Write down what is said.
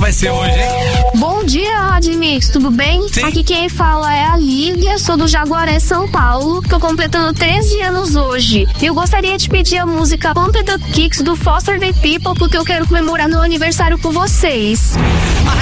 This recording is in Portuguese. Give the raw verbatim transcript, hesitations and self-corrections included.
vai ser hoje, hein? Bom dia, Rádio Mix, tudo bem? Sim. Aqui quem fala é a Lívia, sou do Jaguaré, São Paulo. Tô completando treze anos hoje. Eu gostaria de pedir a música Pump the Kicks do Foster the People, porque eu quero comemorar meu aniversário com vocês.